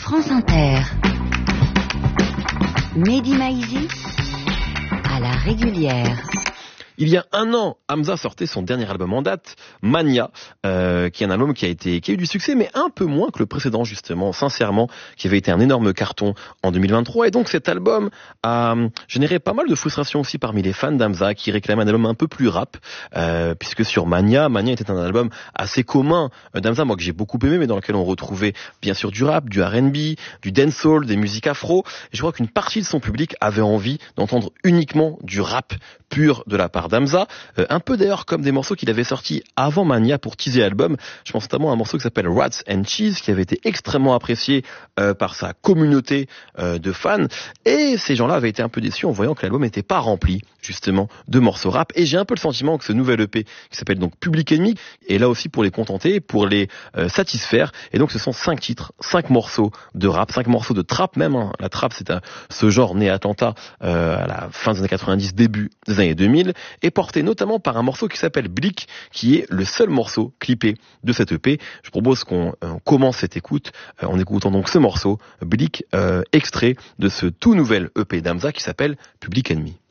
France Inter. Mehdi Maizi à la régulière. Il y a un an, Hamza sortait son dernier album en date, Mania, qui est un album qui a eu du succès, mais un peu moins que le précédent justement, sincèrement, qui avait été un énorme carton en 2023. Et donc cet album a généré pas mal de frustration aussi parmi les fans d'Hamza, qui réclamaient un album un peu plus rap, puisque sur Mania était un album assez commun d'Hamza, moi que j'ai beaucoup aimé, mais dans lequel on retrouvait bien sûr du rap, du R&B, du dancehall, des musiques afro. Et je crois qu'une partie de son public avait envie d'entendre uniquement du rap pur de la part d'Hamza, un peu d'ailleurs comme des morceaux qu'il avait sortis avant Mania pour teaser l'album. Je pense notamment à un morceau qui s'appelle Rats and Cheese, qui avait été extrêmement apprécié par sa communauté de fans, et ces gens-là avaient été un peu déçus en voyant que l'album n'était pas rempli justement de morceaux rap. Et j'ai un peu le sentiment que ce nouvel EP qui s'appelle donc Public Enemy est là aussi pour les contenter, pour les satisfaire. Et donc ce sont 5 titres, 5 morceaux de rap, 5 morceaux de trap même, hein. La trap, c'est ce genre né à Atlanta à la fin des années 90, début des années 2000, et porté notamment par un morceau qui s'appelle Blick, qui est le seul morceau clippé de cet EP. Je propose qu'on commence cette écoute en écoutant donc ce morceau, Blick, extrait de ce tout nouvel EP d'Hamza qui s'appelle Public Enemy.